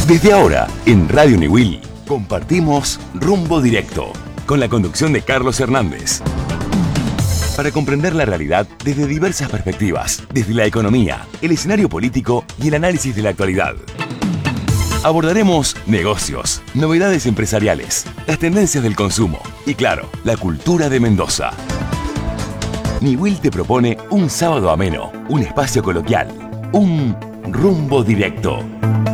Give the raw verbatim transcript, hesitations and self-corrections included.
Desde ahora, en Radio Niwil, compartimos Rumbo Directo, con la conducción de Carlos Hernández. Para comprender la realidad desde diversas perspectivas, desde la economía, el escenario político y el análisis de la actualidad. Abordaremos negocios, novedades empresariales, las tendencias del consumo y, claro, la cultura de Mendoza. Niwil te propone un sábado ameno, un espacio coloquial, un Rumbo Directo.